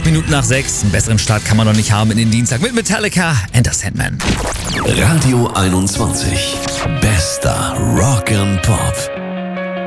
Minuten nach 6. Einen besseren Start kann man noch nicht haben in den Dienstag mit Metallica and the Sandman. Radio 21. Bester Rock and Pop.